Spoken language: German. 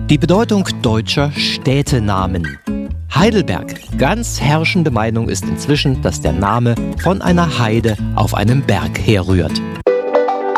Die Bedeutung deutscher Städtenamen. Heidelberg. Ganz herrschende Meinung ist inzwischen, dass der Name von einer Heide auf einem Berg herrührt.